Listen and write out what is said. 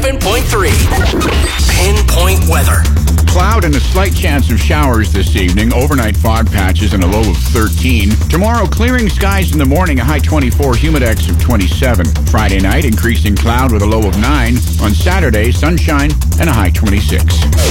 97.3. Pinpoint weather. Cloud and a slight chance of showers this evening. Overnight fog patches and a low of 13. Tomorrow, clearing skies in the morning, a high 24, humidex of 27. Friday night, increasing cloud with a low of 9. On Saturday, sunshine and a high 26.